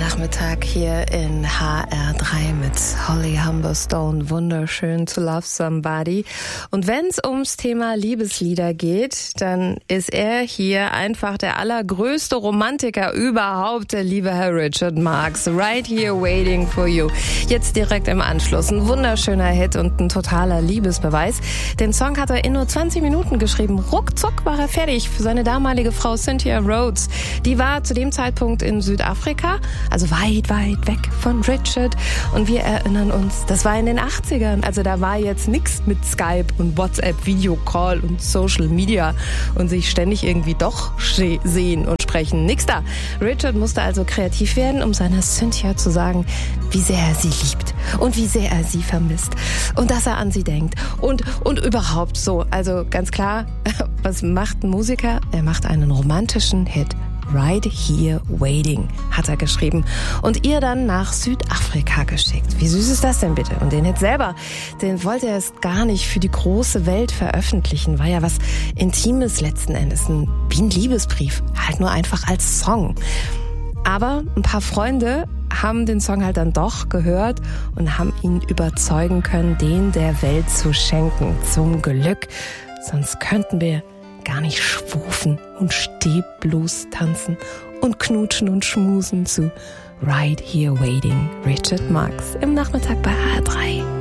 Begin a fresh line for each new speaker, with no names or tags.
Nachmittag hier in HR3 mit Holly Humberstone. Wunderschön to love somebody. Und wenn es ums Thema Liebeslieder geht, dann ist er hier einfach der allergrößte Romantiker überhaupt, der liebe Herr Richard Marx. Right Here Waiting for You. Jetzt direkt im Anschluss. Ein wunderschöner Hit und ein totaler Liebesbeweis. Den Song hat er in nur 20 Minuten geschrieben. Ruckzuck war er fertig für seine damalige Frau Cynthia Rhodes. Die war zu dem Zeitpunkt in Südafrika, also weit, weit weg von Richard. Und wir erinnern uns, das war in den 80ern. Also da war jetzt nichts mit Skype und WhatsApp, Videocall und Social Media und sich ständig irgendwie doch sehen und sprechen. Nix da. Richard musste also kreativ werden, um seiner Cynthia zu sagen, wie sehr er sie liebt und wie sehr er sie vermisst und dass er an sie denkt und überhaupt so. Also ganz klar, was macht ein Musiker? Er macht einen romantischen Hit. Right Here Waiting hat er geschrieben und ihr dann nach Südafrika geschickt. Wie süß ist das denn bitte? Und den Hit selber, den wollte er erst gar nicht für die große Welt veröffentlichen. War ja was Intimes letzten Endes, wie ein Liebesbrief, halt nur einfach als Song. Aber ein paar Freunde haben den Song halt dann doch gehört und haben ihn überzeugen können, den der Welt zu schenken. Zum Glück, sonst könnten wir gar nicht schwufen und Stehblues tanzen und knutschen und schmusen zu Right Here Waiting, Richard Marx im Nachmittag bei HR3.